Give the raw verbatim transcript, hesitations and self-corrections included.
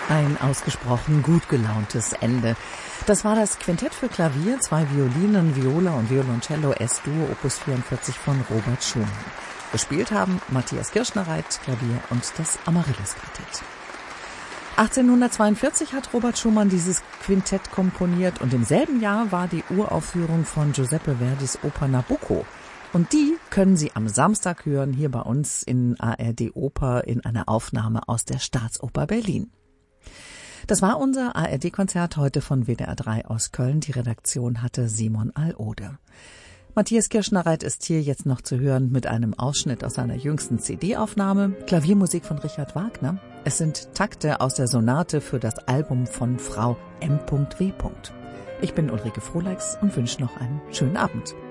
Ein ausgesprochen gut gelauntes Ende. Das war das Quintett für Klavier, zwei Violinen, Viola und Violoncello S-Dur Opus vierundvierzig von Robert Schumann. Gespielt haben Matthias Kirschner-Reit, Klavier und das Amaryllis-Quartett. achtzehnhundertzweiundvierzig hat Robert Schumann dieses Quintett komponiert und im selben Jahr war die Uraufführung von Giuseppe Verdis Oper Nabucco. Und die können Sie am Samstag hören, hier bei uns in A R D Oper in einer Aufnahme aus der Staatsoper Berlin. Das war unser A R D-Konzert heute von W D R drei aus Köln. Die Redaktion hatte Simon Alode. Matthias Kirschner-Reit ist hier jetzt noch zu hören mit einem Ausschnitt aus seiner jüngsten C D-Aufnahme. Klaviermusik von Richard Wagner. Es sind Takte aus der Sonate für das Album von Frau M W. Ich bin Ulrike Frohleix und wünsche noch einen schönen Abend.